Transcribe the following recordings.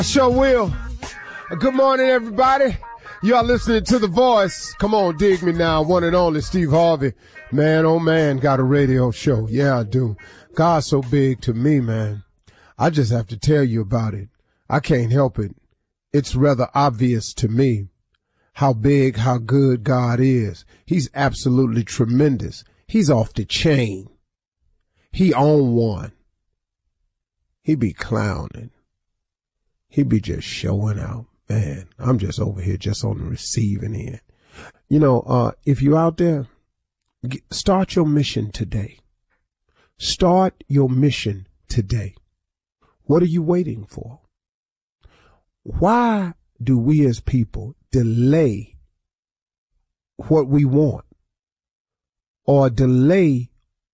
I sure will. Good morning, everybody. You are listening to The Voice. Come on, dig me now. One and only Steve Harvey. Man, oh man, got a radio show. Yeah, I do. God's so big to me, man. I just have to tell you about it. I can't help it. It's rather obvious to me how big, how good God is. He's absolutely tremendous. He's off the chain. He on one. He be clowning. He be just showing out. Man, I'm just over here just on the receiving end. You know, if you're out there, start your mission today. Start your mission today. What are you waiting for? Why do we as people delay what we want or delay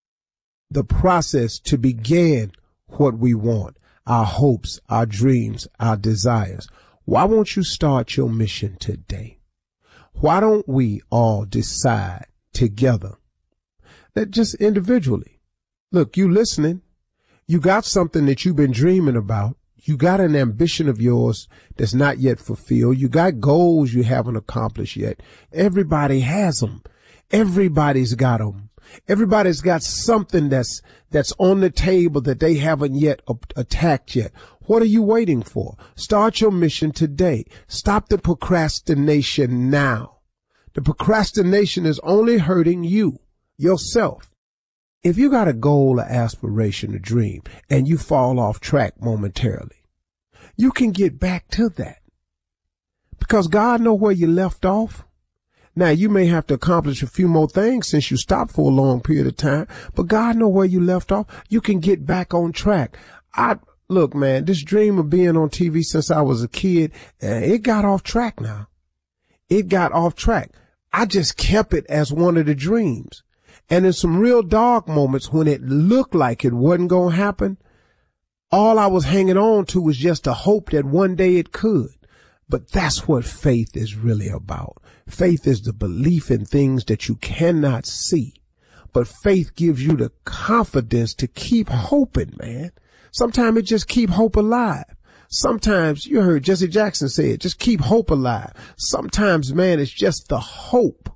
the process to begin what we want, our hopes, our dreams, our desires? Why won't you start your mission today? Why don't we all decide together that just individually, look, you listening, you got something that you've been dreaming about. You got an ambition of yours that's not yet fulfilled. You got goals you haven't accomplished yet. Everybody has them. Everybody's got them. Everybody's got something that's on the table that they haven't yet attacked yet. What are you waiting for? Start your mission today. Stop the procrastination now. The procrastination is only hurting you, yourself. If you got a goal, an aspiration, a dream, and you fall off track momentarily, you can get back to that. Because God knows where you left off. Now, you may have to accomplish a few more things since you stopped for a long period of time, but God knows where you left off. You can get back on track. Look, man, this dream of being on TV since I was a kid, it got off track now. It got off track. I just kept it as one of the dreams. And in some real dark moments when it looked like it wasn't going to happen, all I was hanging on to was just a hope that one day it could. But that's what faith is really about. Faith is the belief in things that you cannot see. But faith gives you the confidence to keep hoping, man. Sometimes it just keep hope alive. Sometimes, you heard Jesse Jackson say it, just keep hope alive. Sometimes, man, it's just the hope.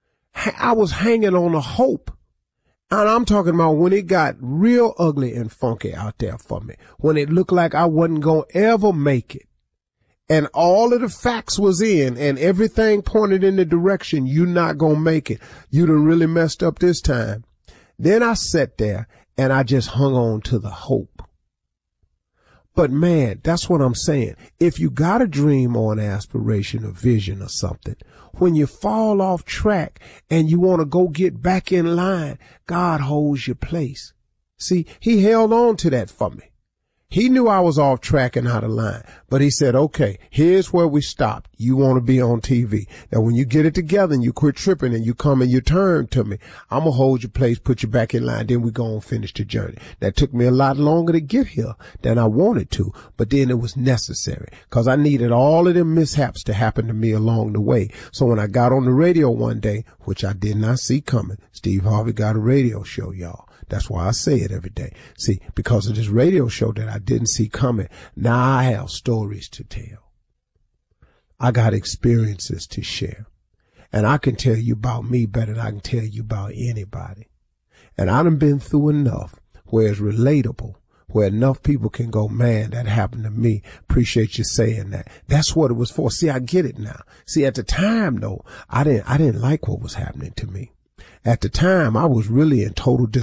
I was hanging on a hope. And I'm talking about when it got real ugly and funky out there for me. When it looked like I wasn't going to ever make it. And all of the facts was in and everything pointed in the direction you're not going to make it. You done really messed up this time. Then I sat there and I just hung on to the hope. But man, that's what I'm saying. If you got a dream or an aspiration, a vision or something, when you fall off track and you want to go get back in line, God holds your place. See, he held on to that for me. He knew I was off track and out of line, but he said, okay, here's where we stopped. You want to be on TV. Now, when you get it together and you quit tripping and you come and you turn to me, I'm going to hold your place, put you back in line. Then we go and finish the journey. That took me a lot longer to get here than I wanted to, but then it was necessary because I needed all of them mishaps to happen to me along the way. So when I got on the radio one day, which I did not see coming, Steve Harvey got a radio show, y'all. That's why I say it every day. See, because of this radio show that I didn't see coming, now I have stories to tell. I got experiences to share. And I can tell you about me better than I can tell you about anybody. And I done been through enough where it's relatable, where enough people can go, man, that happened to me. Appreciate you saying that. That's what it was for. See, I get it now. See, at the time, though, I didn't like what was happening to me. At the time, I was really in total